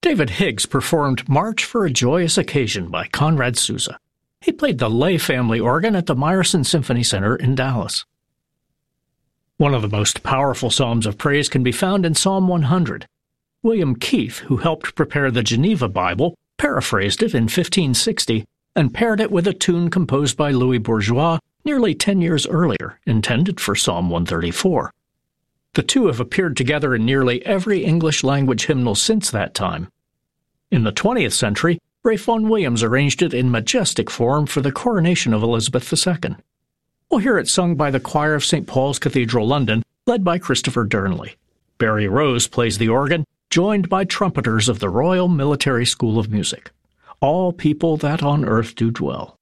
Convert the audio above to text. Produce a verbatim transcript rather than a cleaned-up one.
David Higgs performed March for a Joyous Occasion by Conrad Sousa. He played the Lay family organ at the Meyerson Symphony Center in Dallas. One of the most powerful psalms of praise can be found in Psalm one hundred. William Keith, who helped prepare the Geneva Bible, paraphrased it in fifteen sixty and paired it with a tune composed by Louis Bourgeois nearly ten years earlier, intended for Psalm one thirty-four. The two have appeared together in nearly every English-language hymnal since that time. In the twentieth century, Ralph Vaughan Williams arranged it in majestic form for the coronation of Elizabeth the Second. We'll hear it sung by the choir of Saint Paul's Cathedral, London, led by Christopher Durnley. Barry Rose plays the organ, joined by trumpeters of the Royal Military School of Music. All people that on earth do dwell.